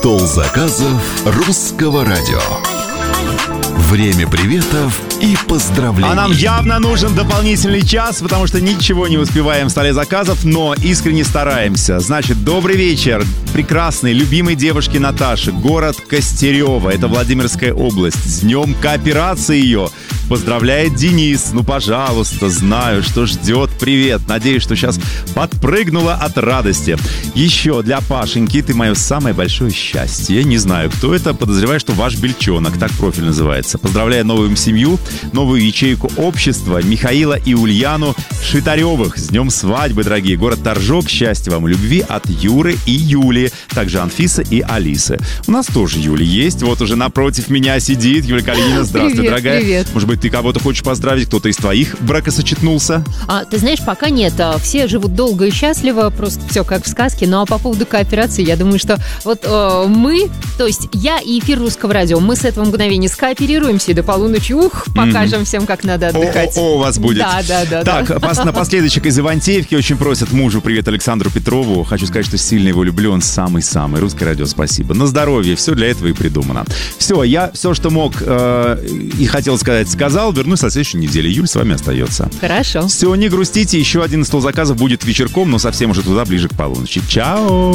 Стол заказов Русского радио. Время приветов и поздравлений. А нам явно нужен дополнительный час, потому что ничего не успеваем в столе заказов, но искренне стараемся. Значит, добрый вечер прекрасной, любимой девушке Наташи. Город Костерево, это Владимирская область. С днем кооперации ее поздравляет Денис. Ну, пожалуйста, знаю, что ждет. Привет. Надеюсь, что сейчас подпрыгнула от радости. Еще для Пашеньки ты мое самое большое счастье. Не знаю, кто это. Подозреваю, что ваш бельчонок. Так профиль называется. Поздравляю новую семью, новую ячейку общества Михаила и Ульяну Шитаревых. С днем свадьбы, дорогие. Город Торжок. Счастья вам и любви от Юры и Юли. Также Анфисы и Алисы. У нас тоже Юля есть. Вот уже напротив меня сидит Юлия Калинина. Здравствуй, привет, дорогая. Привет. Может быть, ты кого-то хочешь поздравить? Кто-то из твоих бракосочетнулся? Ты знаешь, пока нет. Все живут долго и счастливо. Просто все как в сказке. Ну, а по поводу кооперации, я думаю, что вот мы, то есть я и эфир Русского радио, мы с этого мгновения скооперируемся и до полуночи, покажем всем, как надо отдыхать. У вас будет. Да. Так, напоследочек из Ивантеевки очень просят мужу привет Александру Петрову. Хочу сказать, что сильно его люблю, он самый-самый. Русское радио, спасибо. На здоровье, все для этого и придумано. Все, я все, что мог и хотел сказать, сказал. Вернусь на следующей неделе. Юль с вами остается. Хорошо. Все, не грустите. Еще один стол заказов будет вечерком, но совсем уже туда, ближе к полуночи. Чао!